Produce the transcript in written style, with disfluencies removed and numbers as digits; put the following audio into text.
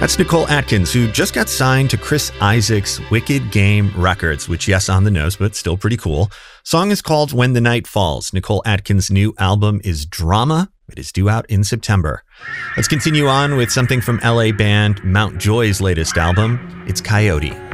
That's Nicole Atkins, who just got signed to Chris Isaak's Wicked Game Records, which, yes, on the nose, but still pretty cool. Song is called When the Night Falls. Nicole Atkins' new album is Drama. It is due out in September. Let's continue on with something from LA band Mount Joy's latest album. It's Coyote.